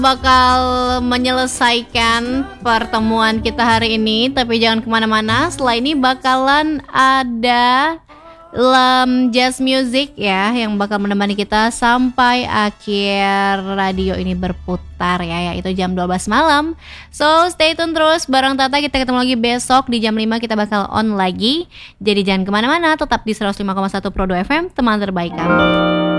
bakal menyelesaikan pertemuan kita hari ini, tapi jangan kemana-mana. Setelah ini bakalan ada jazz music ya, yang bakal menemani kita sampai akhir radio ini berputar ya, yaitu jam 12 malam. So stay tune terus bareng Tata. Kita ketemu lagi besok di jam 5, kita bakal on lagi. Jadi jangan kemana-mana, tetap di 105,1 Prodo FM, teman terbaik kamu.